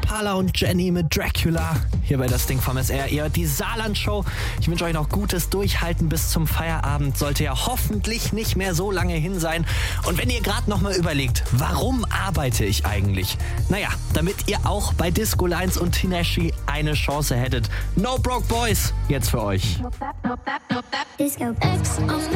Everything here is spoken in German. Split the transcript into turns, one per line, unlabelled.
Parla und Jenny mit Dracula. Hier bei das Ding vom SR. Ihr hört die Saarland-Show. Ich wünsche euch noch gutes Durchhalten bis zum Feierabend. Sollte ja hoffentlich nicht mehr so lange hin sein. Und wenn ihr gerade noch mal überlegt, warum arbeite ich eigentlich? Naja, damit ihr auch bei Disco Lines und Tinashe eine Chance hättet. No Broke Boys, jetzt für euch.
Disco X on